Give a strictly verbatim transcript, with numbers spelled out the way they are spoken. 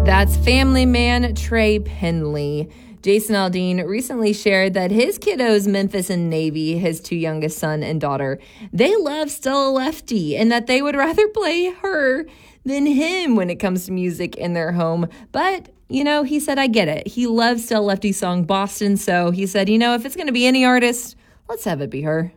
That's Family Man Trey Penley. Jason Aldean recently shared that his kiddos, Memphis and Navy, his two youngest son and daughter, they love Stella Lefty and that they would rather play her than him when it comes to music in their home. But, you know, he said, I get it. He loves Stella Lefty's song Boston, so he said, you know, if it's going to be any artist, let's have it be her.